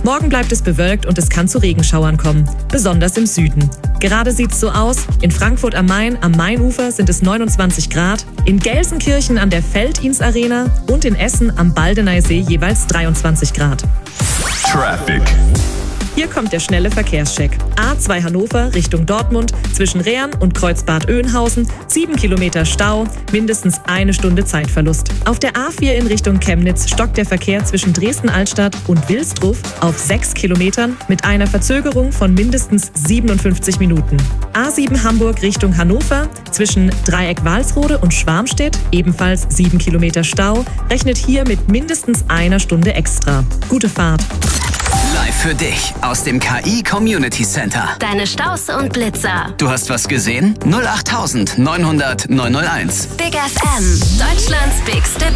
Morgen bleibt es bewölkt und es kann zu Regenschauern kommen, besonders im Süden. Gerade sieht's so aus, in Frankfurt am Main, am Mainufer sind es 29 Grad, in Gelsenkirchen an der Felddienst-Arena und in Essen am Baldeneysee jeweils 23 Grad. Traffic. Hier kommt der schnelle Verkehrscheck. A2 Hannover Richtung Dortmund, zwischen Rehren und Kreuzbad-Oeynhausen, 7 Kilometer Stau, mindestens 1 Stunde Zeitverlust. Auf der A4 in Richtung Chemnitz stockt der Verkehr zwischen Dresden-Altstadt und Wilsdruff auf 6 Kilometern mit einer Verzögerung von mindestens 57 Minuten. A7 Hamburg Richtung Hannover, zwischen Dreieck Walsrode und Schwarmstedt, ebenfalls 7 Kilometer Stau, rechnet hier mit mindestens 1 Stunde extra. Gute Fahrt! Live für dich aus dem KI Community Center. Deine Staus und Blitzer. Du hast was gesehen? 08900 901. Big FM, Deutschlands bigste